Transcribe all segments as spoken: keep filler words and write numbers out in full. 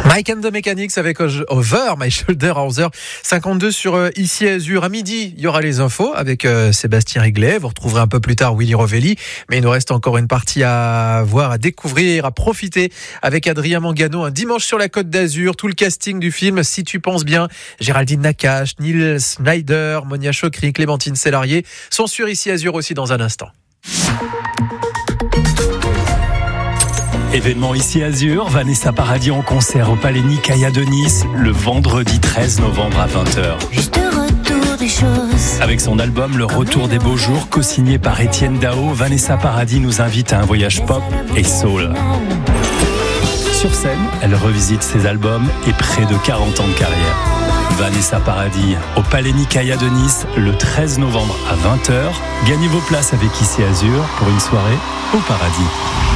Mike and the Mechanics avec Over My Shoulder à onze heures cinquante-deux sur euh, Ici Azur. À midi, il y aura les infos avec euh, Sébastien Riglet. Vous retrouverez un peu plus tard Willy Rovelli. Mais il nous reste encore une partie à voir, à découvrir, à profiter avec Adrien Mangano. Un dimanche sur la Côte d'Azur. Tout le casting du film, si tu penses bien. Géraldine Nakache, Neil Snyder, Monia Chokri, Clémentine Sélarié sont sur Ici Azur aussi dans un instant. Événement Ici Azur, Vanessa Paradis en concert au Palais Nicaïa de Nice le vendredi treize novembre à vingt heures. Juste retour des choses. Avec son album Le Retour des Beaux Jours, co-signé par Étienne Dao, Vanessa Paradis nous invite à un voyage pop et soul. Sur scène, elle revisite ses albums et près de quarante ans de carrière. Vanessa Paradis au Palais Nicaïa de Nice le treize novembre à vingt heures. Gagnez vos places avec Ici Azur pour une soirée au paradis.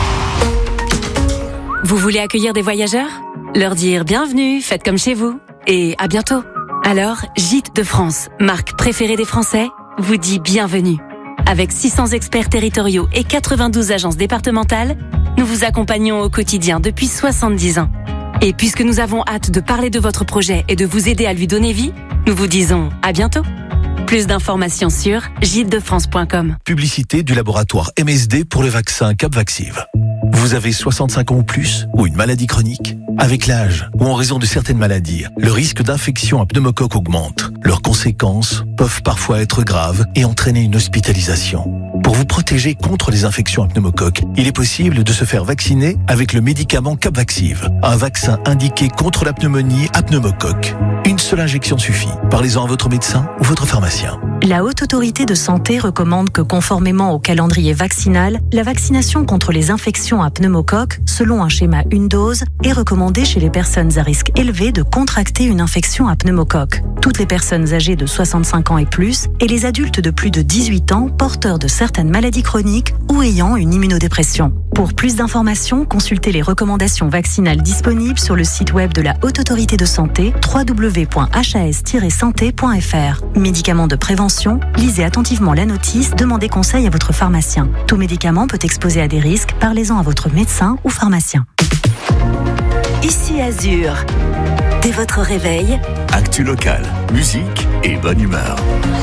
Vous voulez accueillir des voyageurs ? Leur dire bienvenue, faites comme chez vous et à bientôt. Alors, Gîtes de France, marque préférée des Français, vous dit bienvenue. Avec six cents experts territoriaux et quatre-vingt-douze agences départementales, nous vous accompagnons au quotidien depuis soixante-dix ans. Et puisque nous avons hâte de parler de votre projet et de vous aider à lui donner vie, nous vous disons à bientôt. Plus d'informations sur gîtes de france point com. Publicité du laboratoire M S D pour le vaccin Capvaxive. Vous avez soixante-cinq ans ou plus, ou une maladie chronique ? Avec l'âge, ou en raison de certaines maladies, le risque d'infection à pneumocoque augmente. Leurs conséquences peuvent parfois être graves et entraîner une hospitalisation. Pour vous protéger contre les infections à pneumocoque, il est possible de se faire vacciner avec le médicament Capvaxive, un vaccin indiqué contre la pneumonie à pneumocoque. Une seule injection suffit. Parlez-en à votre médecin ou votre pharmacien. La Haute Autorité de Santé recommande que, conformément au calendrier vaccinal, la vaccination contre les infections à pneumocoque, selon un schéma une dose, est recommandée chez les personnes à risque élevé de contracter une infection à pneumocoque. Toutes les personnes âgées de soixante-cinq ans et plus et les adultes de plus de dix-huit ans porteurs de certaines maladies chroniques ou ayant une immunodépression. Pour plus d'informations, consultez les recommandations vaccinales disponibles sur le site web de la Haute Autorité de Santé w w w point h a s tiret santé point f r. Médicaments de prévention, lisez attentivement la notice, demandez conseil à votre pharmacien. Tout médicament peut exposer à des risques, parlez-en à votre médecin ou pharmacien. Ici Azur. Dès votre réveil, Actu local, musique et bonne humeur.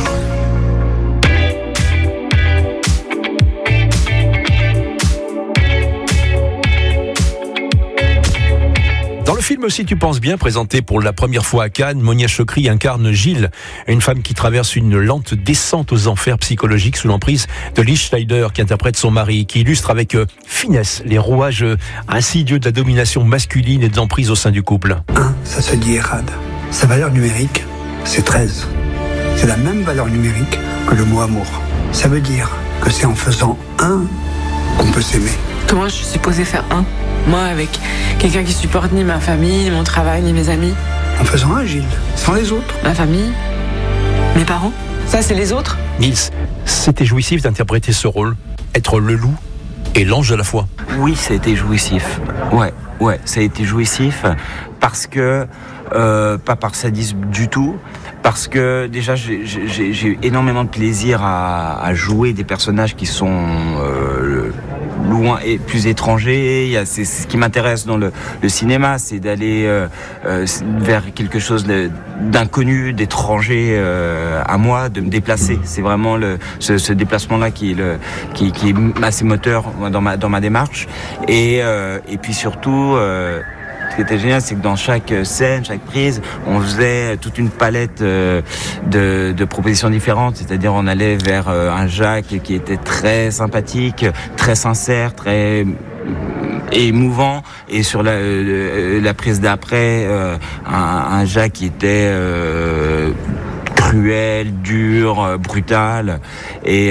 Dans le film Si tu penses bien, présenté pour la première fois à Cannes, Monia Chokri incarne Gilles, une femme qui traverse une lente descente aux enfers psychologiques sous l'emprise de Lee Schneider, qui interprète son mari, qui illustre avec euh, finesse les rouages euh, insidieux de la domination masculine et de l'emprise au sein du couple. un, ça se dit Erad. Sa valeur numérique, c'est treize. C'est la même valeur numérique que le mot amour. Ça veut dire que c'est en faisant un qu'on peut s'aimer. Comment je suis supposée faire un ? Moi, avec quelqu'un qui supporte ni ma famille, ni mon travail, ni mes amis. En faisant un, Gilles, sans les autres. Ma famille, mes parents. Ça, c'est les autres. Nils, c'était jouissif d'interpréter ce rôle, être le loup et l'ange de la foi. Oui, ça a été jouissif. Ouais, ouais, ça a été jouissif parce que, euh, pas par sadisme du tout, parce que déjà j'ai, j'ai, j'ai eu énormément de plaisir à, à jouer des personnages qui sont euh, loin et plus étrangers. Il y a, c'est, c'est ce qui m'intéresse dans le, le cinéma, c'est d'aller euh, euh, vers quelque chose de, d'inconnu, d'étranger euh, à moi, de me déplacer. C'est vraiment le, ce, ce déplacement-là qui est, le, qui, qui est assez moteur dans ma, dans ma démarche. Et, euh, et puis surtout... Euh, Ce qui était génial, c'est que dans chaque scène, chaque prise, on faisait toute une palette de, de propositions différentes. C'est-à-dire, on allait vers un Jacques qui était très sympathique, très sincère, très émouvant. Et sur la, la prise d'après, un, un Jacques qui était euh, cruel, dur, brutal, et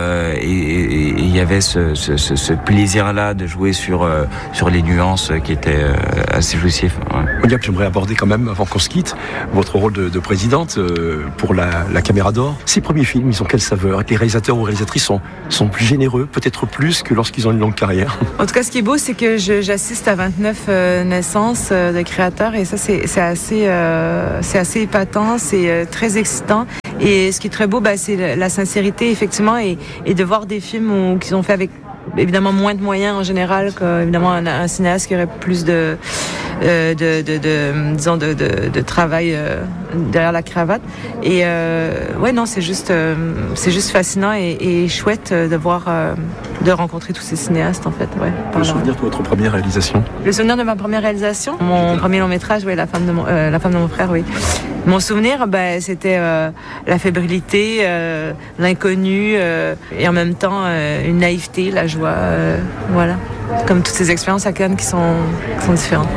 il y avait ce, ce, ce, ce plaisir-là de jouer sur euh, sur les nuances qui étaient euh, assez jouissif. Ouais. Monia, j'aimerais aborder quand même, avant qu'on se quitte, votre rôle de, de présidente euh, pour la, la Caméra d'Or. Ces premiers films, ils ont quelle saveur ? Les réalisateurs ou réalisatrices sont sont plus généreux, peut-être plus que lorsqu'ils ont une longue carrière. En tout cas, ce qui est beau, c'est que je, j'assiste à vingt-neuf euh, naissances euh, de créateurs, et ça, c'est, c'est assez euh, c'est assez épatant, c'est euh, très excitant. Et ce qui est très beau, bah, c'est la sincérité, effectivement, et, et de voir des films où, qu'ils ont fait avec évidemment moins de moyens en général qu'évidemment un, un cinéaste qui aurait plus de euh, de, de, de, disons de, de, de travail euh, derrière la cravate. Et euh, ouais, non, c'est juste, euh, c'est juste fascinant et, et chouette de voir, euh, de rencontrer tous ces cinéastes en fait. Ouais, le souvenir de votre première réalisation? Le souvenir de ma première réalisation, mon premier long métrage, oui, la femme de mon, euh, la femme de mon frère, oui. Mon souvenir, bah, c'était euh, la fébrilité, euh, l'inconnu euh, et en même temps euh, une naïveté, la joie, euh, voilà. Comme toutes ces expériences à Cannes qui sont, qui sont différentes.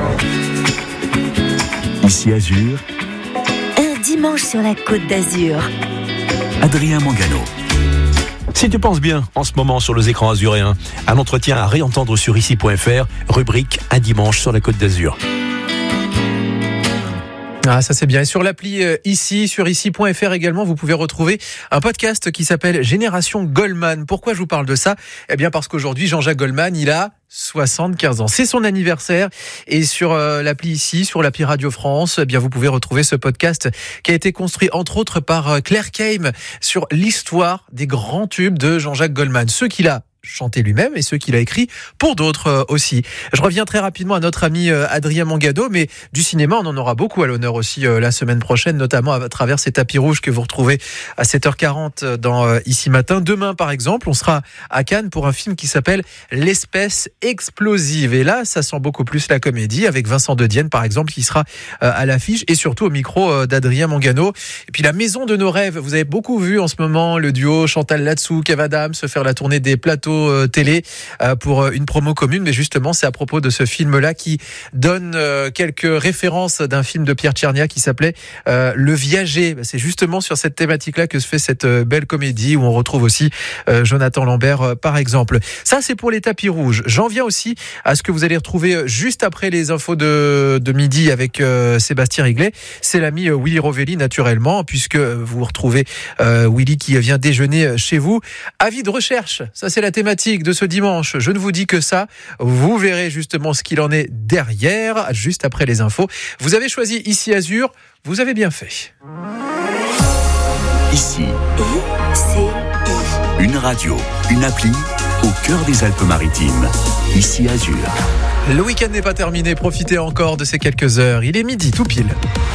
Ici Azur. Un dimanche sur la Côte d'Azur. Adrien Mangano. Si tu penses bien, en ce moment sur les écrans azuréens, un entretien à réentendre sur ici point f r, rubrique Un dimanche sur la Côte d'Azur. Ah, ça c'est bien. Et sur l'appli euh, ici, sur ici point f r également, vous pouvez retrouver un podcast qui s'appelle Génération Goldman. Pourquoi je vous parle de ça? Eh bien parce qu'aujourd'hui, Jean-Jacques Goldman, il a soixante-quinze ans. C'est son anniversaire. Et sur euh, l'appli ici, sur l'appli Radio France, eh bien vous pouvez retrouver ce podcast qui a été construit entre autres par euh, Claire Keim sur l'histoire des grands tubes de Jean-Jacques Goldman. Ceux qu'il a chanté lui-même et ceux qu'il a écrit pour d'autres euh, aussi. Je reviens très rapidement à notre ami euh, Adrien Mangado, mais du cinéma, on en aura beaucoup à l'honneur aussi euh, la semaine prochaine, notamment à, à travers ces tapis rouges que vous retrouvez à sept heures quarante dans euh, Ici Matin. Demain, par exemple, on sera à Cannes pour un film qui s'appelle L'espèce explosive. Et là, ça sent beaucoup plus la comédie, avec Vincent De Dienne, par exemple, qui sera euh, à l'affiche et surtout au micro euh, d'Adrien Mangano. Et puis La Maison de nos rêves, vous avez beaucoup vu en ce moment le duo Chantal Latsou, Kev Adams se faire la tournée des plateaux télé pour une promo commune, mais justement c'est à propos de ce film-là qui donne quelques références d'un film de Pierre Tchernia qui s'appelait euh, Le Viager. C'est justement sur cette thématique-là que se fait cette belle comédie où on retrouve aussi euh, Jonathan Lambert euh, par exemple. Ça c'est pour les tapis rouges. J'en viens aussi à ce que vous allez retrouver juste après les infos de, de midi avec euh, Sébastien Riglet. C'est l'ami euh, Willy Rovelli naturellement, puisque vous retrouvez euh, Willy qui vient déjeuner chez vous. Avis de recherche, ça c'est la thématique de ce dimanche. Je ne vous dis que ça. Vous verrez justement ce qu'il en est derrière, juste après les infos. Vous avez choisi Ici Azur, vous avez bien fait. Ici, une radio, une appli au cœur des Alpes-Maritimes. Ici Azur. Le week-end n'est pas terminé, profitez encore de ces quelques heures. Il est midi tout pile.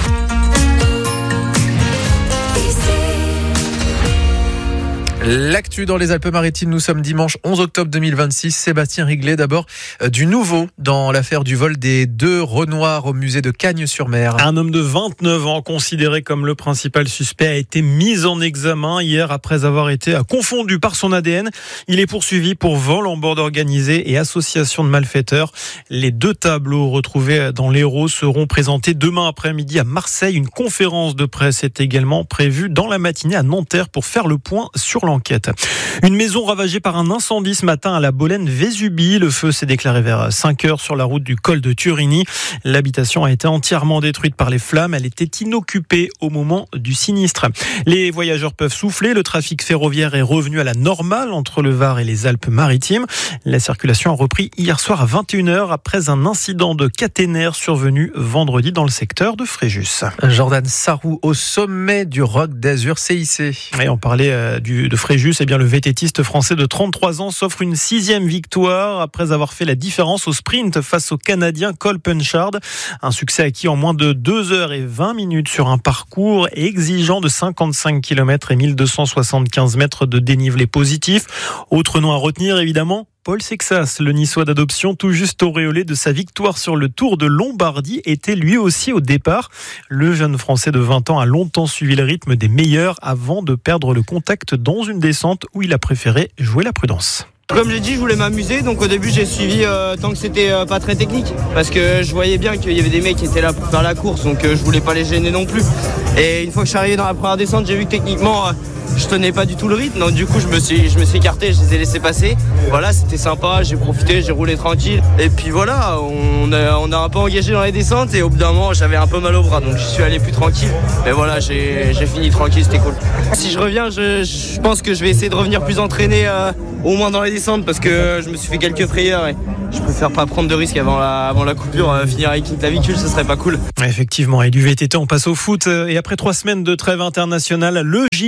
L'actu dans les Alpes-Maritimes, nous sommes dimanche onze octobre deux mille vingt-six. Sébastien Riglet, d'abord, euh, du nouveau dans l'affaire du vol des deux Renoirs au musée de Cagnes-sur-Mer. Un homme de vingt-neuf ans, considéré comme le principal suspect, a été mis en examen hier après avoir été confondu par son A D N. Il est poursuivi pour vol en bande organisée et association de malfaiteurs. Les deux tableaux retrouvés dans l'Hérault seront présentés demain après-midi à Marseille. Une conférence de presse est également prévue dans la matinée à Nanterre pour faire le point sur l'enquête. Enquête. Une maison ravagée par un incendie ce matin à la Bolène-Vésubie. Le feu s'est déclaré vers cinq heures sur la route du col de Turini. L'habitation a été entièrement détruite par les flammes. Elle était inoccupée au moment du sinistre. Les voyageurs peuvent souffler. Le trafic ferroviaire est revenu à la normale entre le Var et les Alpes-Maritimes. La circulation a repris hier soir à vingt et une heures après un incident de caténaire survenu vendredi dans le secteur de Fréjus. Jordan Sarrou au sommet du Roc d'Azur C I C. Et on parlait euh, du, de Fréjus, eh bien le vététiste français de trente-trois ans s'offre une sixième victoire après avoir fait la différence au sprint face au Canadien Cole Punchard. Un succès acquis en moins de deux heures et vingt minutes sur un parcours exigeant de cinquante-cinq kilomètres et mille deux cent soixante-quinze mètres de dénivelé positif. Autre nom à retenir évidemment, Paul Sexas, le niçois d'adoption tout juste auréolé de sa victoire sur le Tour de Lombardie, était lui aussi au départ. Le jeune Français de vingt ans a longtemps suivi le rythme des meilleurs avant de perdre le contact dans une descente où il a préféré jouer la prudence. Comme j'ai dit, je voulais m'amuser, donc au début j'ai suivi euh, tant que c'était euh, pas très technique, parce que je voyais bien qu'il y avait des mecs qui étaient là pour faire la course, donc euh, je voulais pas les gêner non plus. Et une fois que je suis arrivé dans la première descente, j'ai vu que techniquement euh, je tenais pas du tout le rythme, donc du coup je me suis, je me suis écarté, je les ai laissés passer. Voilà, c'était sympa, j'ai profité, j'ai roulé tranquille. Et puis voilà, on a, on a un peu engagé dans les descentes et au bout d'un moment j'avais un peu mal au bras, donc je suis allé plus tranquille. Mais voilà, j'ai, j'ai fini tranquille, c'était cool. Si je reviens, je, je pense que je vais essayer de revenir plus entraîné, euh, au moins dans les descentes, parce que je me suis fait quelques frayeurs et je préfère pas prendre de risques avant la, avant la coupure, euh, finir avec une clavicule, ce serait pas cool. Effectivement, et du V T T on passe au foot, et après trois semaines de trêve internationale, le gym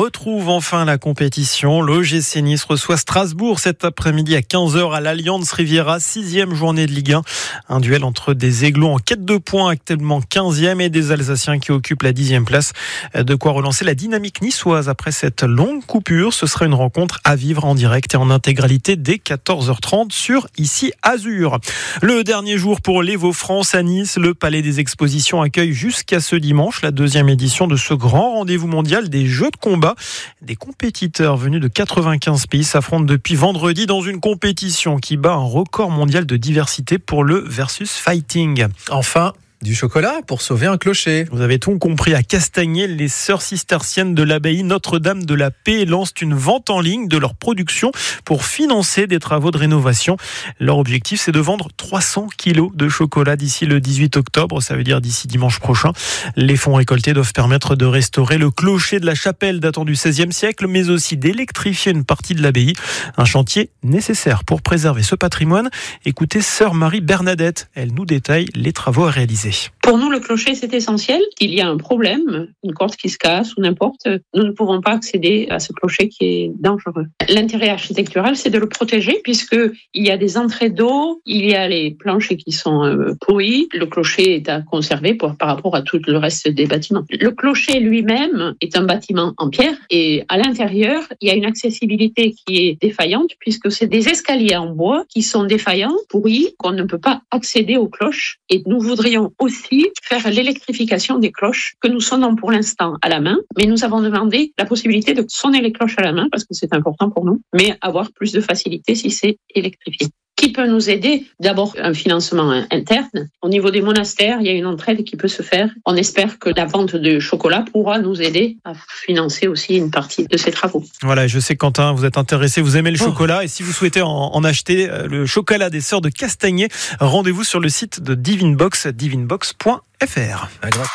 retrouve enfin la compétition. L'O G C Nice reçoit Strasbourg cet après-midi à quinze heures à l'Allianz Riviera, sixième journée de Ligue un. Un duel entre des Aiglons en quête de points, actuellement quinzième, et des Alsaciens qui occupent la dixième place. De quoi relancer la dynamique niçoise après cette longue coupure. Ce sera une rencontre à vivre en direct et en intégralité dès quatorze heures trente sur Ici Azur. Le dernier jour pour l'Evo France à Nice, le Palais des Expositions accueille jusqu'à ce dimanche la deuxième édition de ce grand rendez-vous mondial des jeux de combat. Des compétiteurs venus de quatre-vingt-quinze pays s'affrontent depuis vendredi dans une compétition qui bat un record mondial de diversité pour le versus fighting. Enfin, du chocolat pour sauver un clocher. Vous avez tout compris. À Castagnet, les sœurs cisterciennes de l'abbaye Notre-Dame de la Paix lancent une vente en ligne de leur production pour financer des travaux de rénovation. Leur objectif, c'est de vendre trois cents kilos de chocolat d'ici le dix-huit octobre. Ça veut dire d'ici dimanche prochain. Les fonds récoltés doivent permettre de restaurer le clocher de la chapelle datant du seizième siècle, mais aussi d'électrifier une partie de l'abbaye. Un chantier nécessaire pour préserver ce patrimoine. Écoutez sœur Marie Bernadette. Elle nous détaille les travaux à réaliser. Pour nous, le clocher, c'est essentiel. Qu'il y a un problème, une corde qui se casse ou n'importe, nous ne pouvons pas accéder à ce clocher qui est dangereux. L'intérêt architectural, c'est de le protéger puisqu'il y a des entrées d'eau, il y a les planchers qui sont euh, pourris. Le clocher est à conserver pour, par rapport à tout le reste des bâtiments. Le clocher lui-même est un bâtiment en pierre et à l'intérieur, il y a une accessibilité qui est défaillante puisque c'est des escaliers en bois qui sont défaillants, pourris, qu'on ne peut pas accéder aux cloches. Et nous voudrions aussi faire l'électrification des cloches que nous sonnons pour l'instant à la main, mais nous avons demandé la possibilité de sonner les cloches à la main parce que c'est important pour nous, mais avoir plus de facilité si c'est électrifié. Qui peut nous aider? D'abord, un financement interne. Au niveau des monastères, il y a une entraide qui peut se faire. On espère que la vente de chocolat pourra nous aider à financer aussi une partie de ces travaux. Voilà, je sais Quentin, vous êtes intéressé, vous aimez le oh. chocolat, et si vous souhaitez en, en acheter le chocolat des sœurs de Castagnet, rendez-vous sur le site de Divinebox, divinebox point f r.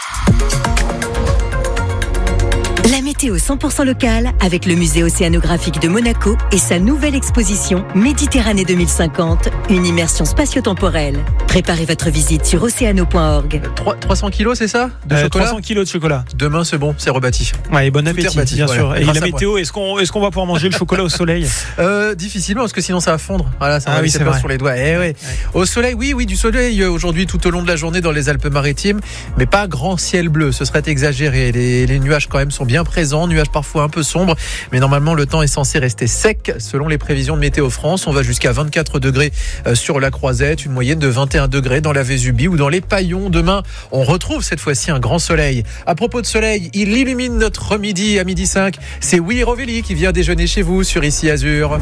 La météo cent pour cent locale avec le musée océanographique de Monaco et sa nouvelle exposition Méditerranée deux mille cinquante, une immersion spatio-temporelle. Préparez votre visite sur océano point org. trois cents kilos, c'est ça de euh, chocolat trois cents kilos de chocolat. Demain, c'est bon, c'est rebâti. Ouais, et bon appétit, rebâti, bien voilà. sûr. Et Grâce la météo, est-ce qu'on, est-ce qu'on va pouvoir manger le chocolat au soleil? euh, Difficilement, parce que sinon ça va fondre. Voilà, ça va ah oui, c'est pas vrai. sur les doigts. Eh, ouais. Ouais. Au soleil, oui, oui, du soleil aujourd'hui tout au long de la journée dans les Alpes-Maritimes, mais pas grand ciel bleu. Ce serait exagéré. Les, les nuages quand même sont bien présents, nuages parfois un peu sombres, mais normalement le temps est censé rester sec selon les prévisions de Météo France. On va jusqu'à vingt-quatre degrés sur la Croisette, une moyenne de vingt et un degrés dans la Vésubie ou dans les Paillons. Demain, on retrouve cette fois-ci un grand soleil. À propos de soleil, il illumine notre midi à midi cinq. C'est Willy Rovelli qui vient déjeuner chez vous sur Ici Azur.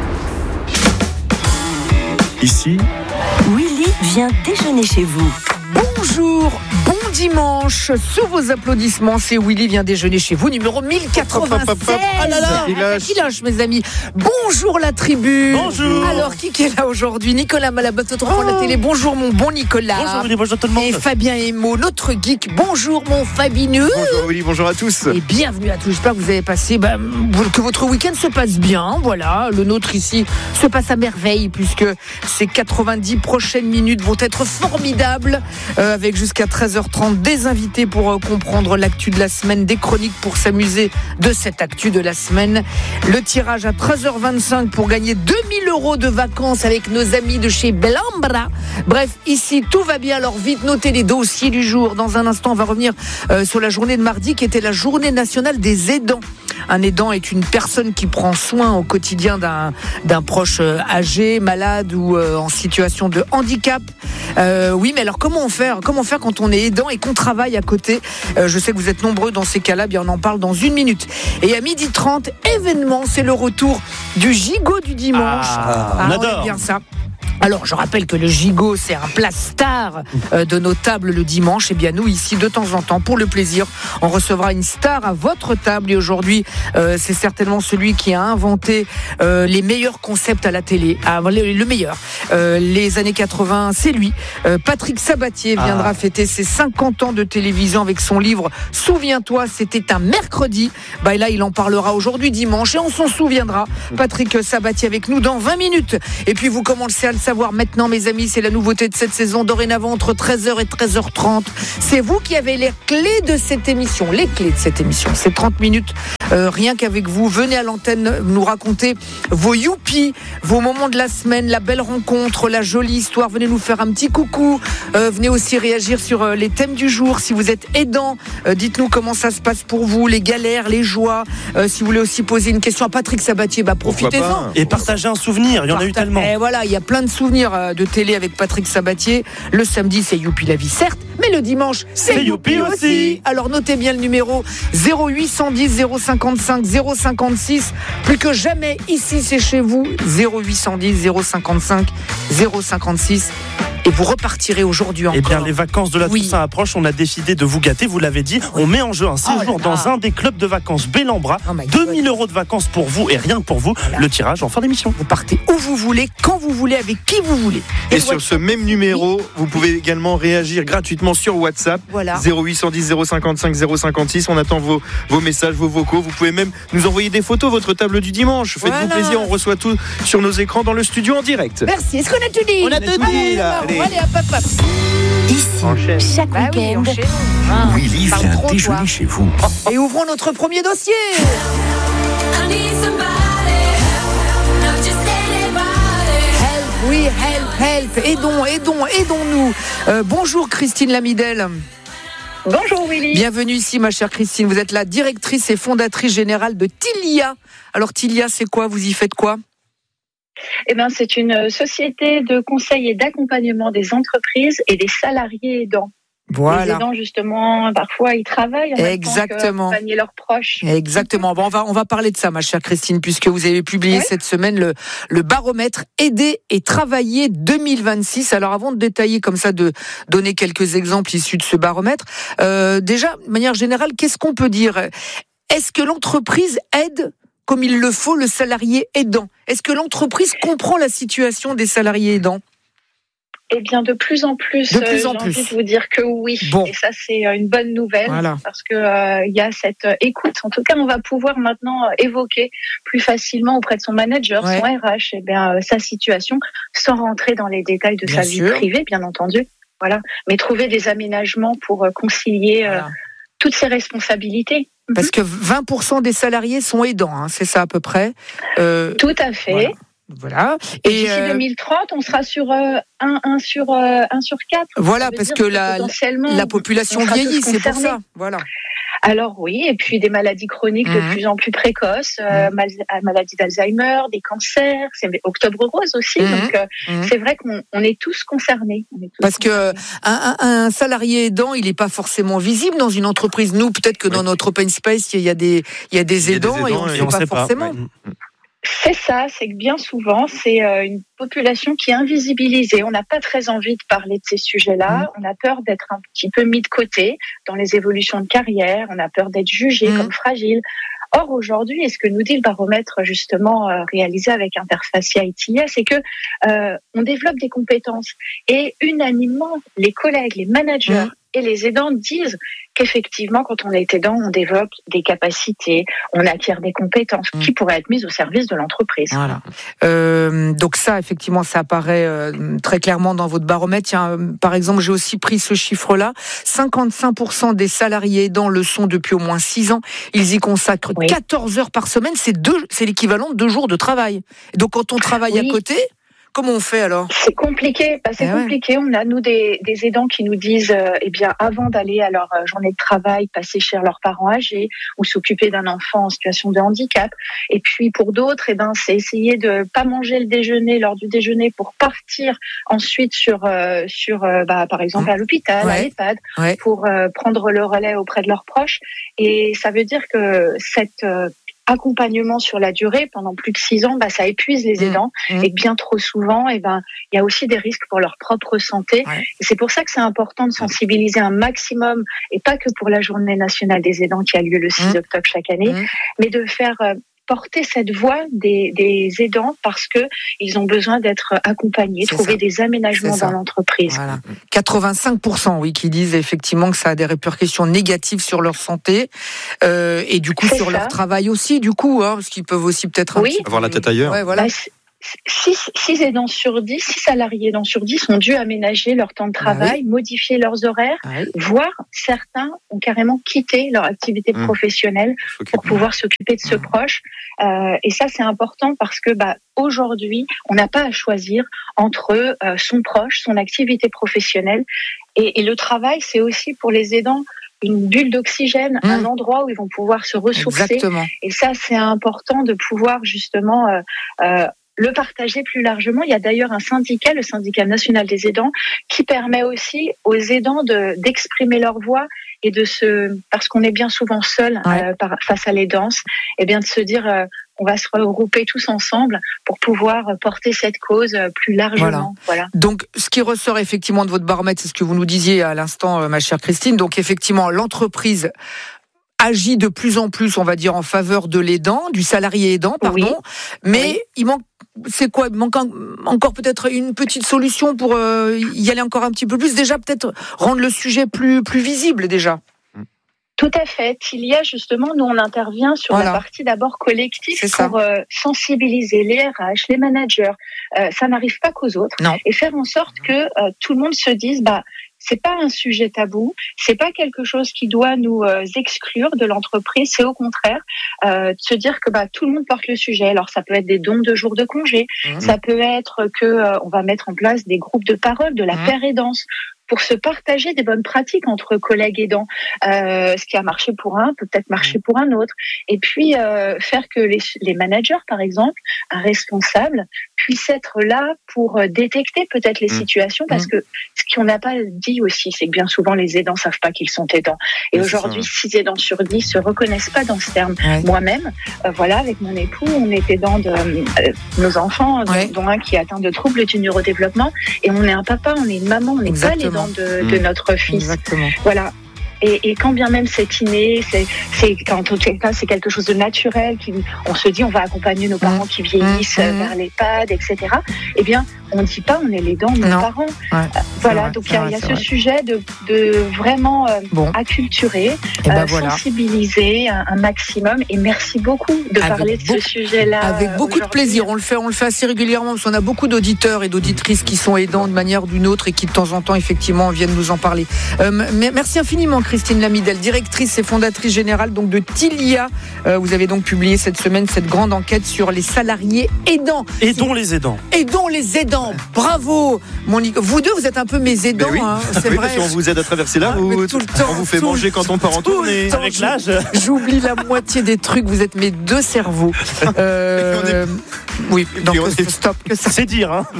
Ici, Willy vient déjeuner chez vous. Bonjour, bon dimanche. Sous vos applaudissements, c'est Willy vient déjeuner chez vous, numéro mille quatre-vingt-seize. Ah là là, qui lâche, mes amis. Bonjour la tribu. Bonjour. Alors, qui est là aujourd'hui? Nicolas Malabat, notre enfant de la télé. Bonjour mon bon Nicolas. Bonjour Willy, bonjour tout le monde. Et Fabien Emo, notre geek. Bonjour mon Fabineux. Bonjour Willy, bonjour à tous. Et bienvenue à tous. J'espère que vous avez passé, bah, que votre week-end se passe bien. Voilà, le nôtre ici se passe à merveille puisque ces quatre-vingt-dix prochaines minutes vont être formidables. Euh, avec jusqu'à treize heures trente des invités pour euh, comprendre l'actu de la semaine, des chroniques pour s'amuser de cette actu de la semaine. Le tirage à treize heures vingt-cinq pour gagner deux mille euros de vacances avec nos amis de chez Belambra. Bref, ici tout va bien, alors vite notez les dossiers du jour. Dans un instant, on va revenir euh, sur la journée de mardi qui était la journée nationale des aidants. Un aidant est une personne qui prend soin au quotidien d'un, d'un proche euh, âgé, malade ou euh, en situation de handicap. Euh, oui, mais alors comment faire Comment faire quand on est aidant et qu'on travaille à côté? euh, Je sais que vous êtes nombreux dans ces cas-là, bien on en parle dans une minute. Et à midi trente, événement, c'est le retour du gigot du dimanche. Ah, ah on on adore. aime bien ça. Alors, je rappelle que le gigot, c'est un plat star euh, de nos tables le dimanche. Et bien, nous, ici, de temps en temps, pour le plaisir, on recevra une star à votre table. Et aujourd'hui, euh, c'est certainement celui qui a inventé euh, les meilleurs concepts à la télé. Ah, le, le meilleur. Euh, les années quatre-vingts, c'est lui. Euh, Patrick Sabatier viendra ah. fêter ses cinquante ans de télévision avec son livre « Souviens-toi, c'était un mercredi ». Bah, et là, il en parlera aujourd'hui, dimanche. Et on s'en souviendra. Patrick Sabatier avec nous dans vingt minutes. Et puis, vous commencez à le savoir maintenant, mes amis, c'est la nouveauté de cette saison. Dorénavant, entre treize heures et treize heures trente, c'est vous qui avez les clés de cette émission. Les clés de cette émission. C'est trente minutes Euh, rien qu'avec vous, venez à l'antenne nous raconter vos youpies, vos moments de la semaine, la belle rencontre, la jolie histoire. Venez nous faire un petit coucou. Euh, venez aussi réagir sur euh, les thèmes du jour. Si vous êtes aidant, euh, dites-nous comment ça se passe pour vous, les galères, les joies. Euh, si vous voulez aussi poser une question à Patrick Sabatier, bah profitez-en. Et partager un souvenir, il y en a eu tellement. Et voilà, il y a plein de souvenirs euh, de télé avec Patrick Sabatier. Le samedi, c'est Youpi la vie, certes, mais le dimanche, c'est, c'est Youpi aussi. aussi. Alors notez bien le numéro zéro huit cent dix zéro cinquante-cinq zéro cinquante-six. Plus que jamais, ici, c'est chez vous. zéro huit cent dix zéro cinquante-cinq zéro cinquante-six. Et vous repartirez aujourd'hui encore. Eh bien, les vacances de la oui. Toussaint approchent. On a décidé de vous gâter, vous l'avez dit. On met en jeu un séjour oh dans un des clubs de vacances Bellambra. Oh deux mille euros de vacances pour vous et rien que pour vous. Voilà. Le tirage en fin d'émission. Vous partez où vous voulez, quand vous voulez, avec qui vous voulez. Et, et sur ce même numéro, oui. vous pouvez également réagir gratuitement sur WhatsApp. Voilà. zéro huit cent dix zéro cinquante-cinq zéro cinquante-six. On attend vos, vos messages, vos vocaux. Vous pouvez même nous envoyer des photos, votre table du dimanche. Faites-vous voilà. plaisir, on reçoit tout sur nos écrans dans le studio en direct. Merci. Est-ce qu'on a tout dit? On a tout dit là. Allez, allez hop, hop, hop. Ici, enchaîne. Chaque bah week-end, oui, ah, Willy vient trop, déjeuner toi. Chez vous. Et ouvrons notre premier dossier. Help, oui, help, help. Aidons, aidons, aidons-nous. Euh, bonjour Christine Lamidel. Bonjour Willy. Bienvenue ici ma chère Christine. Vous êtes la directrice et fondatrice générale de Tilia. Alors Tilia, c'est quoi? Vous y faites quoi? Eh ben, c'est une société de conseil et d'accompagnement des entreprises et des salariés aidants. Voilà. Les aidants, justement, parfois, ils travaillent en Exactement. même temps qu'accompagner leurs proches. Exactement. Bon, on va, on va parler de ça, ma chère Christine, puisque vous avez publié oui. cette semaine le, le baromètre Aider et travailler deux mille vingt-six. Alors, avant de détailler comme ça, de donner quelques exemples issus de ce baromètre, euh, déjà, de manière générale, qu'est-ce qu'on peut dire? Est-ce que l'entreprise aide comme il le faut le salarié aidant? Est-ce que l'entreprise comprend la situation des salariés aidants? Eh bien, de plus en plus, de plus en euh, j'ai plus. envie de vous dire que oui. Bon. Et ça, c'est une bonne nouvelle voilà. parce que euh, il y a cette écoute. En tout cas, on va pouvoir maintenant évoquer plus facilement auprès de son manager, ouais. son R H, eh bien, euh, sa situation, sans rentrer dans les détails de bien sa sûr. vie privée, bien entendu. Voilà. Mais trouver des aménagements pour euh, concilier voilà. euh, toutes ces responsabilités. Parce que vingt pour cent des salariés sont aidants, hein, c'est ça à peu près. Euh, Tout à fait. Voilà. Voilà. Et, et d'ici euh, deux mille trente, on sera sur euh, un sur quatre. Voilà, parce que, que la, la population vieillit, c'est pour ça. Voilà. Alors oui, et puis des maladies chroniques mmh. de plus en plus précoces, euh, mmh. mal, maladie d'Alzheimer, des cancers, c'est Octobre Rose aussi. Mmh. Donc euh, mmh. c'est vrai qu'on on est tous concernés. On est tous Parce concernés. que un, un, un salarié aidant, il n'est pas forcément visible dans une entreprise. Nous, peut-être que oui. dans notre open space, il y a des il y a des, aidants, il y a des aidants et on ne sait pas forcément. Pas. Ouais. C'est ça, c'est que bien souvent, c'est une population qui est invisibilisée. On n'a pas très envie de parler de ces sujets-là. Mmh. On a peur d'être un petit peu mis de côté dans les évolutions de carrière. On a peur d'être jugé mmh. comme fragile. Or, aujourd'hui, et ce que nous dit le baromètre justement euh, réalisé avec Interfacia et Tilia, c'est que euh, on développe des compétences. Et unanimement, les collègues, les managers mmh. et les aidants disent qu'effectivement, quand on est aidant, on développe des capacités, on acquiert des compétences mmh. qui pourraient être mises au service de l'entreprise. Voilà. Euh, donc ça, effectivement, ça apparaît euh, très clairement dans votre baromètre. Tiens, euh, par exemple, j'ai aussi pris ce chiffre-là. cinquante-cinq pour cent des salariés aidants le sont depuis au moins six ans. Ils y consacrent oui. quatorze heures par semaine. C'est, deux, c'est l'équivalent de deux jours de travail. Et donc, quand on travaille oui. à côté... Comment on fait alors? C'est compliqué. Bah, c'est eh compliqué. Ouais. On a nous des, des aidants qui nous disent, euh, eh bien, avant d'aller à leur euh, journée de travail, passer chez leurs parents âgés ou s'occuper d'un enfant en situation de handicap. Et puis pour d'autres, eh ben, c'est essayer de pas manger le déjeuner lors du déjeuner pour partir ensuite sur euh, sur euh, bah, par exemple à l'hôpital, ouais. à l'EHPAD, ouais. pour euh, prendre le relais auprès de leurs proches. Et ça veut dire que cette euh, accompagnement sur la durée pendant plus de six ans, bah, ça épuise les aidants mmh. et bien trop souvent, et ben il y a aussi des risques pour leur propre santé. Ouais. Et c'est pour ça que c'est important de sensibiliser un maximum, et pas que pour la Journée nationale des aidants qui a lieu le six mmh. octobre chaque année, mmh. mais de faire euh, porter cette voix des, des aidants parce que ils ont besoin d'être accompagnés, c'est trouver ça. Des aménagements dans l'entreprise. Voilà. quatre-vingt-cinq pour cent, oui, qui disent effectivement que ça a des répercussions négatives sur leur santé euh, et du coup c'est sur ça. Leur travail aussi, du coup, hein, parce qu'ils peuvent aussi peut-être oui. avoir la tête ailleurs. Ouais, voilà. Bah, six aidants sur dix, six salariés aidants sur dix ont dû aménager leur temps de travail, ah oui. modifier leurs horaires, ah oui. voire certains ont carrément quitté leur activité mmh. professionnelle pour pouvoir s'occuper de ce mmh. proche. Euh, et ça, c'est important parce que bah, aujourd'hui, on n'a pas à choisir entre euh, son proche, son activité professionnelle et, et le travail, c'est aussi pour les aidants une bulle d'oxygène, mmh. un endroit où ils vont pouvoir se ressourcer. Exactement. Et ça, c'est important de pouvoir justement euh, euh, le partager plus largement. Il y a d'ailleurs un syndicat, le syndicat national des aidants, qui permet aussi aux aidants de, d'exprimer leur voix et de se, parce qu'on est bien souvent seul ouais. euh, par, face à l'aidance, et bien de se dire, euh, on va se regrouper tous ensemble pour pouvoir porter cette cause plus largement. Voilà. Voilà. Donc, ce qui ressort effectivement de votre baromètre, c'est ce que vous nous disiez à l'instant, ma chère Christine. Donc, effectivement, l'entreprise agit de plus en plus, on va dire, en faveur de l'aidant, du salarié aidant, pardon. Oui. Mais oui. il manque, c'est quoi? Il manque encore peut-être une petite solution pour euh, y aller encore un petit peu plus. Déjà, peut-être rendre le sujet plus, plus visible, déjà. Tout à fait. Il y a justement, nous on intervient sur voilà. la partie d'abord collective pour euh, sensibiliser les R H, les managers. Euh, ça n'arrive pas qu'aux autres. Non. Et faire en sorte que euh, tout le monde se dise, bah, c'est pas un sujet tabou, c'est pas quelque chose qui doit nous euh, exclure de l'entreprise, c'est au contraire euh, de se dire que bah tout le monde porte le sujet. Alors ça peut être des dons de jours de congé, mmh. ça peut être que euh, on va mettre en place des groupes de parole, de la mmh. paire aidance, pour se partager des bonnes pratiques entre collègues aidants. Euh, ce qui a marché pour un peut peut-être marcher pour un autre. Et puis euh, faire que les, les managers, par exemple, un responsable, puissent être là pour détecter peut-être les mmh. situations, parce que ce qu'on n'a pas dit aussi, c'est que bien souvent les aidants savent pas qu'ils sont aidants. Et c'est aujourd'hui, six aidants sur dix se reconnaissent pas dans ce terme. Ouais. Moi-même, euh, voilà, avec mon époux, on est aidant de euh, nos enfants, ouais. dont un qui est atteint de troubles du neurodéveloppement, et on est un papa, on est une maman, on n'est pas l'aidant de, de notre fils. Exactement. Voilà. Et, et quand bien même c'est inné, c'est, c'est quand tout cas c'est quelque chose de naturel, qui, on se dit on va accompagner nos parents qui vieillissent mmh. vers l'EHPAD, et cetera. Eh bien, on ne dit pas on est l'aidant de nos non. parents. Ouais, euh, voilà, vrai, donc il y a, vrai, y a ce vrai. sujet de, de vraiment euh, bon. acculturer, ben euh, voilà. sensibiliser un, un maximum. Et merci beaucoup de avec parler de beaucoup, ce sujet-là. Avec beaucoup de plaisir. On le fait, on le fait assez régulièrement parce qu'on a beaucoup d'auditeurs et d'auditrices qui sont aidants de manière ou d'une autre et qui de temps en temps effectivement viennent nous en parler. Euh, merci infiniment. Christine Lamidel, directrice et fondatrice générale donc de Tilia. Euh, vous avez donc publié cette semaine cette grande enquête sur les salariés aidants. Aidons les aidants. Aidons les aidants. Bravo, Monique. Vous deux, vous êtes un peu mes aidants. Oui. Hein, c'est oui, vrai. Parce qu'on vous aide à traverser la route. Tout le temps, on vous fait manger quand on part en tournée. Avec l'âge. J'oublie la moitié des trucs. Vous êtes mes deux cerveaux. Euh, oui, donc est... stop. Que ça. C'est dire. Hein.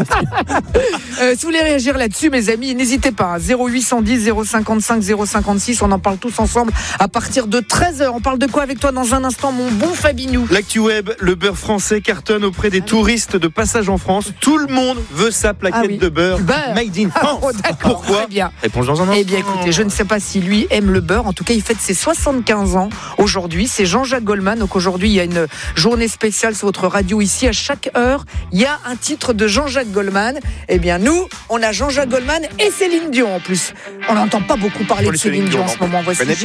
euh, si vous voulez réagir là-dessus, mes amis, n'hésitez pas. zéro huit cent dix zéro cinquante-cinq zéro cinquante-six. On en parle tous ensemble à partir de treize heures. On parle de quoi avec toi dans un instant, mon bon Fabinou? L'actu web, le beurre français cartonne auprès des touristes de passage en France. Tout le monde veut sa plaquette ah oui. de beurre, beurre made in France. Ah, oh, pourquoi? Très bien. Réponse dans un instant. Eh bien, écoutez, je ne sais pas si lui aime le beurre. En tout cas, il fête ses soixante-quinze ans aujourd'hui. C'est Jean-Jacques Goldman. Donc aujourd'hui, il y a une journée spéciale sur votre radio ici. À chaque heure, il y a un titre de Jean-Jacques Goldman. Eh bien, nous, on a Jean-Jacques Goldman et Céline Dion en plus. On n'entend pas beaucoup parler de Céline Dion en ce moment. Voici